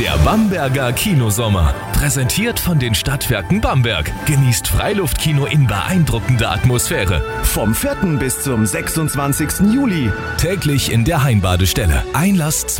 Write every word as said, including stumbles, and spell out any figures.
Der Bamberger Kinosommer. Präsentiert von den Stadtwerken Bamberg. Genießt Freiluftkino in beeindruckender Atmosphäre. Vom vierten bis zum sechsundzwanzigsten Juli. Täglich in der Heimbadestelle. Einlass